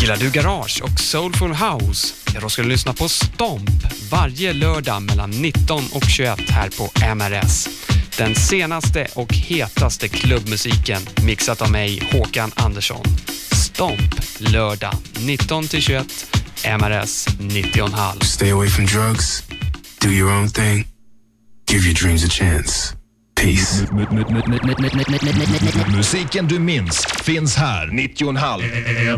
Gillar du garage och soulful house? Ja, då ska du lyssna på Stomp varje lördag mellan 19 och 21 här på MRS. Den senaste och hetaste klubbmusiken mixat av mig, Håkan Andersson. Stomp lördag 19-21, MRS 90,5. Stay away from drugs. Do your own thing. Give your dreams a chance. Peace. Musiken du minns finns här. 90,5.